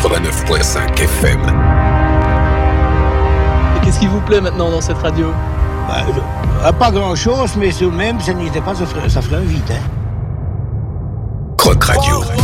89.5 FM. Et qu'est-ce qui vous plaît maintenant dans cette radio? Pas grand-chose, mais tout de même, ça n'était pas, ça ferait un vide. Croc Radio.